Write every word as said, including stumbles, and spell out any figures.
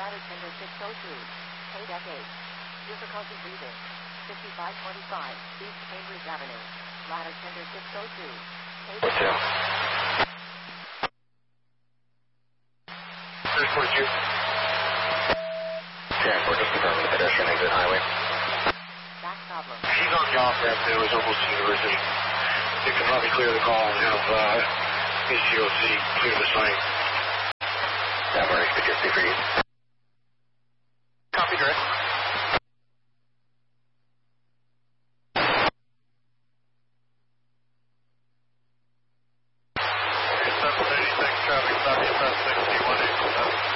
ladder tender six oh two, K D E C eight. Difficulty breathing. fifty-five twenty-five, East Cambridge Avenue. Ladder tender six oh two, K D E C eight. three forty-two. Transport just confirming pedestrian exit highway. Back problem. He's on the off-ramp now. He's almost to University. You can probably clear the call and have uh, H G O C clear the site. That works, but just for you.